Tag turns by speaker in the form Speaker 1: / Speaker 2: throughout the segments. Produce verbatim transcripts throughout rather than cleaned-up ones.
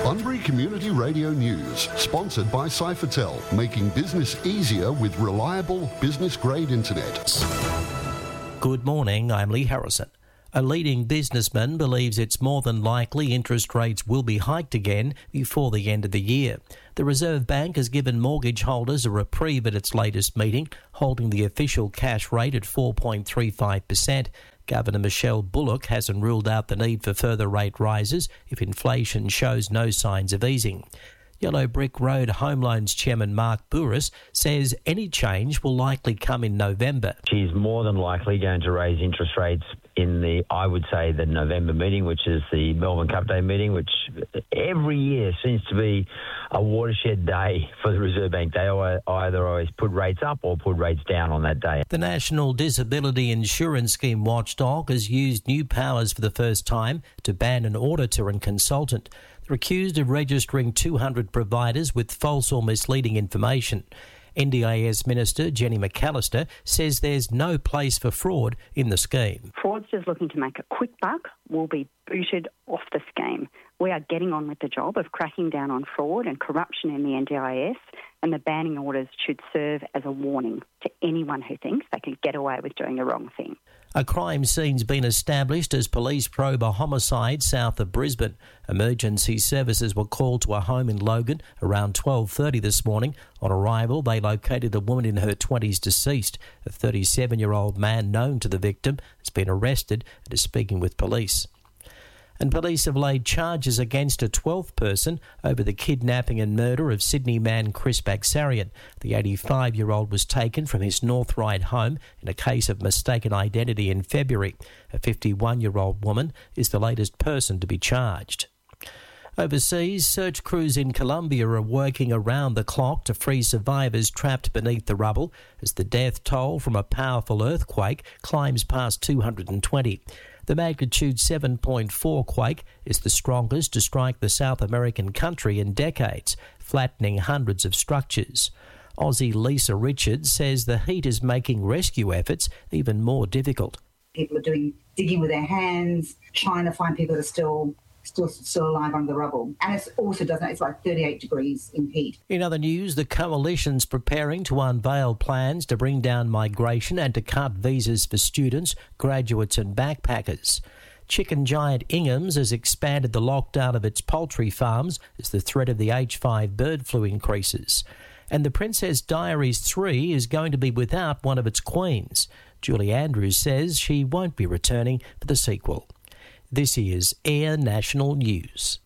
Speaker 1: Bunbury Community Radio News, sponsored by Cyphertel, making business easier with reliable business-grade internet.
Speaker 2: Good morning, I'm Lee Harrison. A leading businessman believes it's more than likely interest rates will be hiked again before the end of the year. The Reserve Bank has given mortgage holders a reprieve at its latest meeting, holding the official cash rate at four point three five percent. Governor Michelle Bullock hasn't ruled out the need for further rate rises if inflation shows no signs of easing. Yellow Brick Road Home Loans Chairman Mark Bouris says any change will likely come in November.
Speaker 3: She's more than likely going to raise interest rates in the, I would say, the November meeting, which is the Melbourne Cup Day meeting, which every year seems to be a watershed day for the Reserve Bank. They either always put rates up or put rates down on that day.
Speaker 2: The National Disability Insurance Scheme watchdog has used new powers for the first time to ban an auditor and consultant. They're accused of registering two hundred providers with false or misleading information. N D I S Minister Jenny McAllister says there's no place for fraud in the scheme.
Speaker 4: Fraudsters looking to make a quick buck will be booted off the scheme. We are getting on with the job of cracking down on fraud and corruption in the N D I S, and the banning orders should serve as a warning to anyone who thinks they can get away with doing the wrong thing.
Speaker 2: A crime scene's been established as police probe a homicide south of Brisbane. Emergency services were called to a home in Logan around twelve thirty this morning. On arrival, they located a woman in her twenties deceased. A thirty-seven-year-old man known to the victim has been arrested and is speaking with police. And police have laid charges against a twelfth person over the kidnapping and murder of Sydney man Chris Baxarian. The eighty-five-year-old was taken from his North Ryde home in a case of mistaken identity in February. A fifty-one-year-old woman is the latest person to be charged. Overseas, search crews in Colombia are working around the clock to free survivors trapped beneath the rubble as the death toll from a powerful earthquake climbs past two hundred twenty. The magnitude seven point four quake is the strongest to strike the South American country in decades, flattening hundreds of structures. Aussie Lisa Richards says the heat is making rescue efforts even more difficult.
Speaker 5: People are doing digging with their hands, trying to find people that are still still still alive under the rubble. And it also doesn't, it's like thirty-eight degrees in heat.
Speaker 2: In other news, the coalition's preparing to unveil plans to bring down migration and to cut visas for students, graduates and backpackers. Chicken giant Ingham's has expanded the lockdown of its poultry farms as the threat of the H five bird flu increases. And the Princess Diaries three is going to be without one of its queens. Julie Andrews says she won't be returning for the sequel. This is Air National News.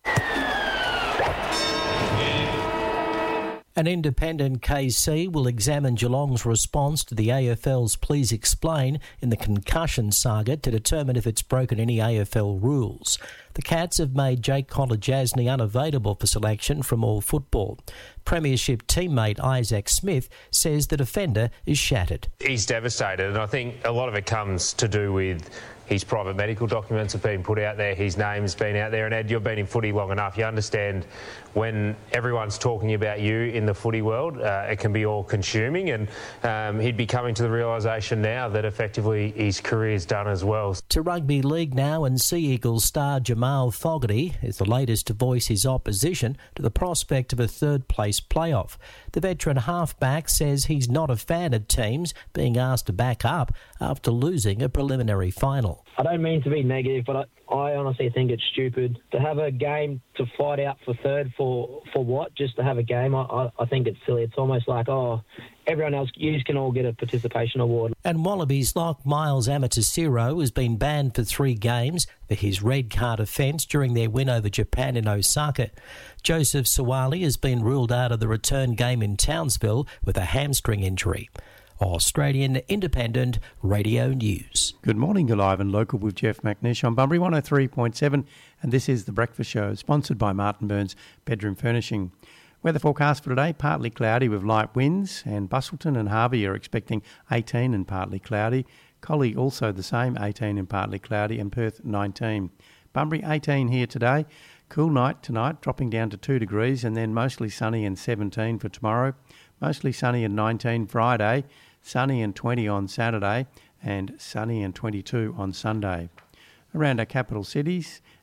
Speaker 2: An independent K C will examine Geelong's response to the A F L's Please Explain in the concussion saga to determine if it's broken any A F L rules. The Cats have made Jake Kolodjasny unavailable for selection from all football. Premiership teammate Isaac Smith says the defender is shattered.
Speaker 6: He's devastated, and I think a lot of it comes to do with his private medical documents have been put out there, his name's been out there, and Ed, you've been in footy long enough, you understand when everyone's talking about you in the footy world, uh, it can be all-consuming, and um, he'd be coming to the realisation now that effectively his career's done as well.
Speaker 2: To rugby league now, and Sea Eagles star Jamal Fogarty is the latest to voice his opposition to the prospect of a third-place playoff. The veteran halfback says he's not a fan of teams being asked to back up after losing a preliminary final.
Speaker 7: I don't mean to be negative, but I, I honestly think it's stupid to have a game to fight out for third for for what? Just to have a game? I, I, I think it's silly. It's almost like, oh, everyone else, you can all get a participation award.
Speaker 2: And Wallabies lock Miles Amatisiro has been banned for three games for his red card offence during their win over Japan in Osaka. Joseph Suwali has been ruled out of the return game in Townsville with a hamstring injury. Australian Independent Radio News.
Speaker 8: Good morning, you're live and local with Jeff McNish on Bunbury one oh three point seven, and this is The Breakfast Show, sponsored by Martin Burns Bedroom Furnishing. Weather forecast for today, partly cloudy with light winds, and Busselton and Harvey are expecting eighteen and partly cloudy. Collie also the same, eighteen and partly cloudy, and Perth nineteen. Bunbury eighteen here today. Cool night tonight, dropping down to two degrees, and then mostly sunny and seventeen for tomorrow. Mostly sunny and nineteen Friday. Sunny and twenty on Saturday, and sunny and twenty-two on Sunday. Around our capital cities,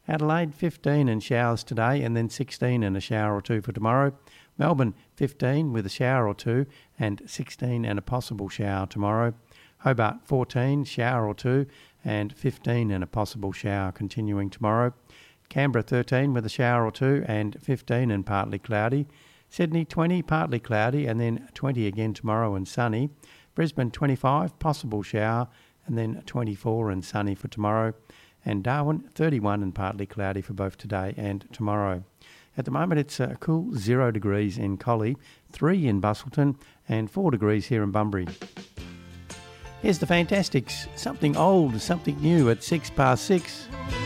Speaker 8: Adelaide, fifteen and showers today, and then sixteen and a shower or two for tomorrow. Melbourne, fifteen with a shower or two, and sixteen and a possible shower tomorrow. Hobart, fourteen, shower or two, and fifteen and a possible shower continuing tomorrow. Canberra, thirteen with a shower or two, and fifteen and partly cloudy. Sydney, twenty, partly cloudy, and then twenty again tomorrow and sunny. Brisbane, twenty-five, possible shower, and then twenty-four and sunny for tomorrow. And Darwin, thirty-one and partly cloudy for both today and tomorrow. At the moment, it's a cool zero degrees in Collie, three in Busselton, and four degrees here in Bunbury. Here's the Fantastics, something old, something new at six past six.